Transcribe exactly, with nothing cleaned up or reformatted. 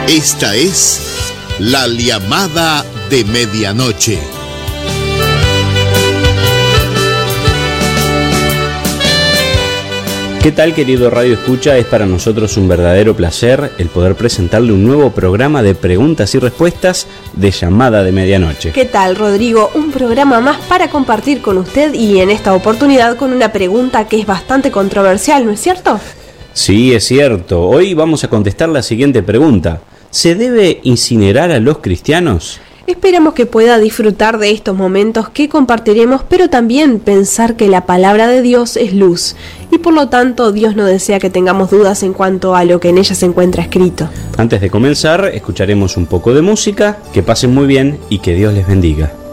Esta es la llamada de medianoche. ¿Qué tal, querido Radio Escucha? Es para nosotros un verdadero placer el poder presentarle un nuevo programa de preguntas y respuestas de Llamada de Medianoche. ¿Qué tal, Rodrigo? Un programa más para compartir con usted y en esta oportunidad con una pregunta que es bastante controversial, ¿no es cierto? Sí, es cierto. Hoy vamos a contestar la siguiente pregunta. ¿Se debe incinerar a los cristianos? Esperamos que pueda disfrutar de estos momentos que compartiremos, pero también pensar que la palabra de Dios es luz y por lo tanto Dios no desea que tengamos dudas en cuanto a lo que en ella se encuentra escrito. Antes de comenzar, escucharemos un poco de música, que pasen muy bien y que Dios les bendiga.